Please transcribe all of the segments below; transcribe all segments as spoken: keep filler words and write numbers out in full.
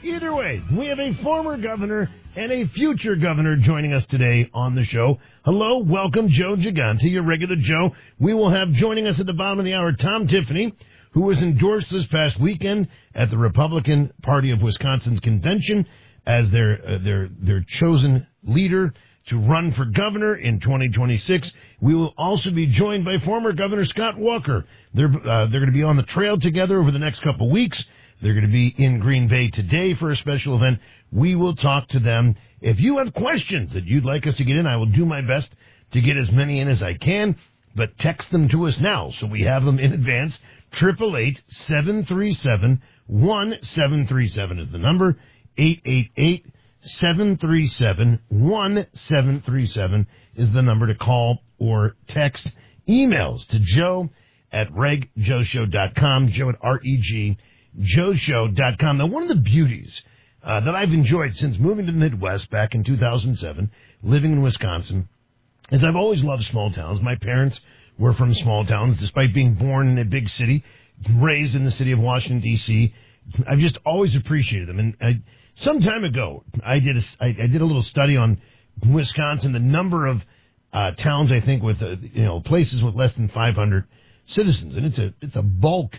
Either way, we have a former governor and a future governor joining us today on the show. Hello, welcome, Joe Gigante, your regular Joe. We will have joining us at the bottom of the hour, Tom Tiffany, who was endorsed this past weekend at the Republican Party of Wisconsin's convention as their uh, their their chosen leader to run for governor in twenty twenty-six. We will also be joined by former Governor Scott Walker. They're uh, they're going to be on the trail together over the next couple weeks. They're going to be in Green Bay today for a special event. We will talk to them. If you have questions that you'd like us to get in, I will do my best to get as many in as I can, but text them to us now so we have them in advance. eight eight eight, seven three seven, one seven three seven is the number. eight eight eight, seven three seven, one seven three seven is the number to call or text. Emails to Joe at reg joe show dot com, Joe at R E G joe show dot com. Now, one of the beauties uh, that I've enjoyed since moving to the Midwest back in two thousand seven, living in Wisconsin, is I've always loved small towns. My parents were from small towns, despite being born in a big city, raised in the city of Washington, D C I've just always appreciated them. And I, some time ago, I did a, I, I did a little study on Wisconsin, the number of uh, towns, I think, with, uh, you know, places with less than five hundred citizens. And it's a, it's a bulk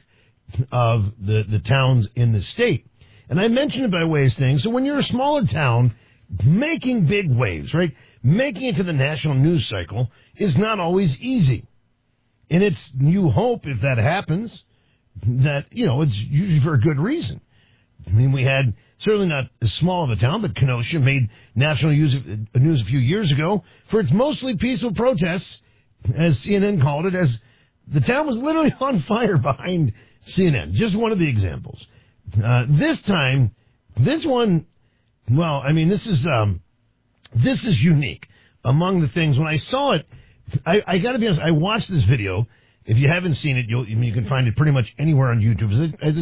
of the, the towns in the state. And I mentioned it by way of saying, so when you're a smaller town, making big waves, right, making it to the national news cycle is not always easy. And it's, you hope if that happens, that, you know, it's usually for a good reason. I mean, we had certainly not as small of a town, but Kenosha made national news, news a few years ago for its mostly peaceful protests, as C N N called it, as the town was literally on fire behind C N N. Just one of the examples. Uh, this time, this one, well, I mean, this is, um, this is unique. Among the things, when I saw it, I, I gotta be honest, I watched this video. If you haven't seen it, you'll, you can find it pretty much anywhere on YouTube. As it, as it